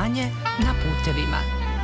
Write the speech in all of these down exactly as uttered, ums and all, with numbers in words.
stanje na putevima.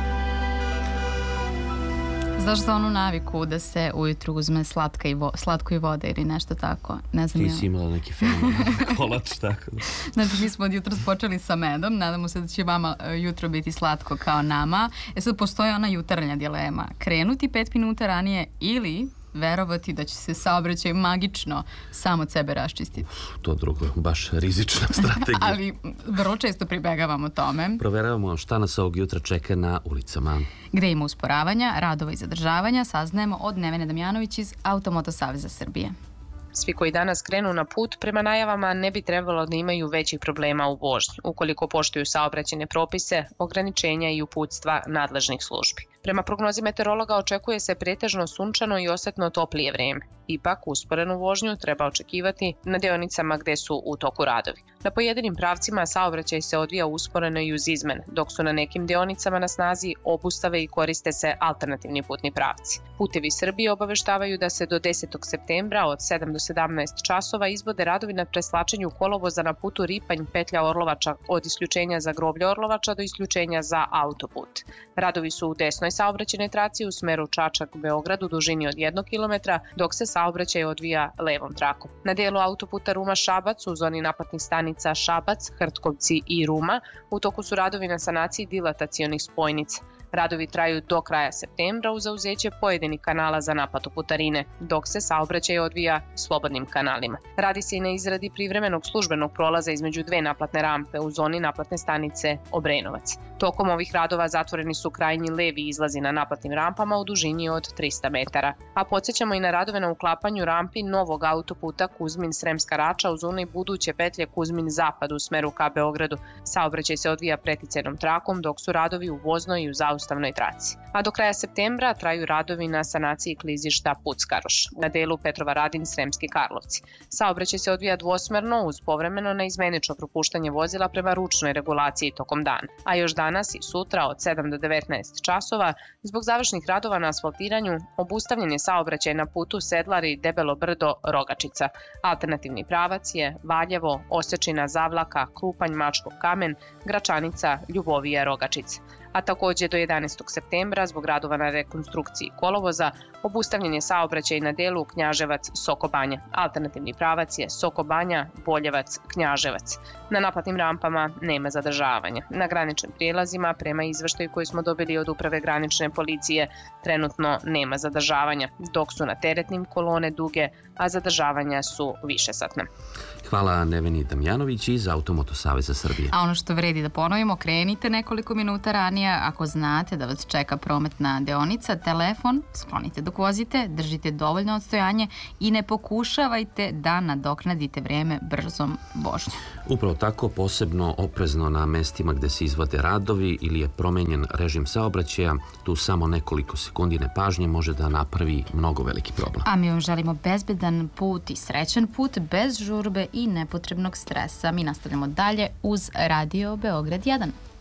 Znaš za onu naviku da se ujutru uzme slatka i vo, slatko i voda ili nešto tako? Ne znam. Ti si imala neki fenomen kolač, tako da. Znači, mi smo od jutros počeli sa medom, nadamo se da će vama jutro biti slatko kao nama. E sad, postoji ona jutarnja dilema. Krenuti pet minuta ranije ili verovati da će se saobraćaj magično sam od sebe raščistiti. To drugo, baš rizična strategija. Ali vrlo često pribegavamo tome. Proveravamo šta nas ovog jutra čeka na ulicama. Gde ima usporavanja, radova i zadržavanja, saznajemo od Nevene Damjanović iz Automoto Saveza Srbije. Svi koji danas krenu na put prema najavama ne bi trebalo da imaju većih problema u vožnji, ukoliko poštuju saobraćajne propise, ograničenja i uputstva nadležnih službi. Prema prognozi meteorologa očekuje se pretežno sunčano i osetno toplije vreme. Ipak, usporenu vožnju treba očekivati na deonicama gde su u toku radovi. Na pojedinim pravcima saobraćaj se odvija usporeno i uz izmene, dok su na nekim deonicama na snazi obustave i koriste se alternativni putni pravci. Putevi Srbije obaveštavaju da se do desetog septembra od sedam do sedamnaest časova izvode radovi na preslačenju kolovoza na putu Ripanj petlja Orlovača od isključenja za groblje Orlovača do isključenja za autoput. Radovi su u desnoj saobraćajnoj traci u smeru Čačak-Beograd u dužini od jednog kilometra, dok se saobraćaj odvija levom trakom. Na delu autoputa Ruma-Šabac u zoni naplatnih stanica Šabac, Hrtkovci i Ruma u toku su radovi na sanaciji dilatacionih spojnica. Radovi traju do kraja septembra uz zauzeće pojedinih kanala za naplatu putarine, dok se saobraćaj odvija slobodnim kanalima. Radi se i na izradi privremenog službenog prolaza između dve naplatne rampe u zoni naplatne stanice Obrenovac. Tokom ovih radova zatvoreni su krajnji levi izlazi na naplatnim rampama u dužini od trista metara. A podsjećamo i na radove na uklapanju rampi novog autoputa Kuzmin-Sremska Rača u zoni buduće petlje Kuzmin-Zapad u smeru ka Beogradu. Saobraćaj se odvija preticajnom trakom, dok su radovi u voznoj i u zaustavnoj traci. A do kraja septembra traju radovi na sanaciji klizišta Puckaroš, na delu Petrova Radin-Sremski Karlovci. Saobraćaj se odvija dvosmerno uz povremeno neizmenično propuštanje vozila prema ručnoj regulaciji tokom dana. A još danas i sutra od sedam do devetnaest časova zbog završnih radova na asfaltiranju obustavljen je saobraćaj na putu Sedlari Debelo Brdo Rogačica. Alternativni pravac je Valjevo, Osečina, Zavlaka, Krupanj, Mačkov Kamen, Gračanica, Ljubovija, Rogačica. A takođe do jedanaestog septembra zbog radova na rekonstrukciji kolovoza obustavljen je saobraćaj na delu Knjaževac-Soko Banja. Alternativni pravac je Soko Banja, Boljevac-Knjaževac. Na naplatnim rampama nema zadržavanja. Na graničnim prijelazima, prema izveštaju koji smo dobili od Uprave granične policije, trenutno nema zadržavanja, dok su na teretnim kolone duge, a zadržavanja su višesatna. Hvala Neveni Damjanović iz Automoto Saveza Srbije. A ono što vredi da ponovimo, krenite nekoliko minuta ranije. Ako znate da vas čeka prometna deonica, telefon sklonite dok vozite, držite dovoljno odstojanje i ne pokušavajte da nadoknadite vreme brzom vožnjom. Upravo tako, posebno oprezno na mestima gde se izvode radovi ili je promenjen režim saobraćaja, tu samo nekoliko sekundi nepažnje može da napravi mnogo veliki problem. A mi vam želimo bezbedan put i srećan put, bez žurbe i nepotrebnog stresa. Mi nastavljamo dalje uz Radio Beograd jedan.